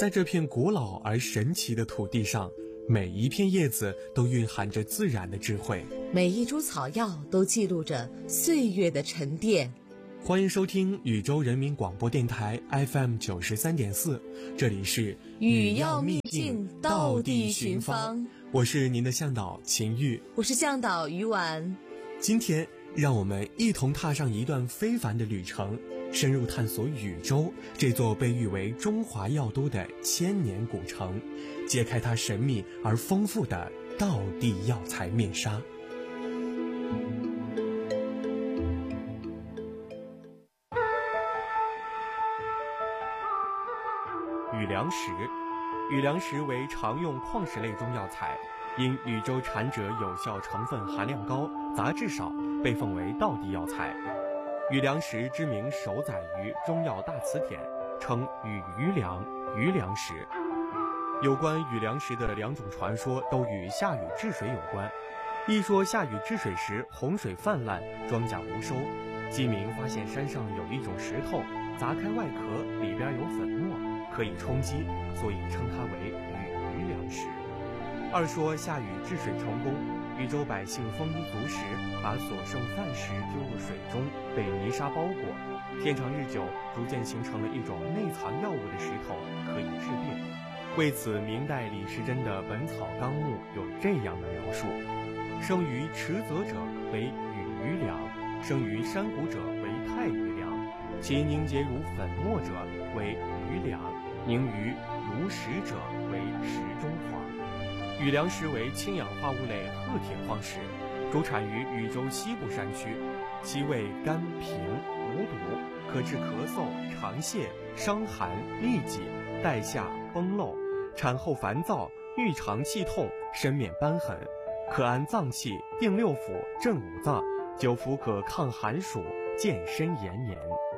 在这片古老而神奇的土地上，每一片叶子都蕴含着自然的智慧， 每一株草药都记录着岁月的沉淀。 欢迎收听禹州人民广播电台 FM 93.4，这里是语要秘境，道地寻芳。 我是您的向导秦玉， 我是向导于婉。 今天让我们一同踏上一段非凡的旅程，深入探索禹州这座被誉为中华药都的千年古城，揭开它神秘而丰富的道地药材面纱。禹梁石，禹梁石为常用矿石类中药材，因禹州产者有效成分含量高，杂质少，被奉为道地药材。禹梁石之名首载于《中药大辞典》，称禹余梁、余梁石。有关禹梁石的两种传说都与下禹治水有关。一说下禹治水时洪水泛滥，庄稼无收，饥民发现山上有一种石头，砸开外壳，里边有粉末，可以充饥，所以称它为禹余梁石。二说下禹治水成功，禹州百姓丰衣足食，把所剩饭食丢入水中，被泥沙包裹，天长日久，逐渐形成了一种内藏药物的石头，可以治病。为此，明代李时珍的《本草纲目》有这样的描述：生于池泽者为禹余梁，生于山谷者为太余梁，其凝结如粉末者为余梁，凝于如石者为石中黄。禹梁石为氢氧化物类褐铁矿石，主产于禹州西部山区，其味甘平无毒，可治咳嗽、肠泻、伤寒、痢疾、带下、崩漏，产后烦躁、郁肠气痛、身面瘢痕，可安脏气、定六腑、镇五脏，久服可抗寒暑、健身延年。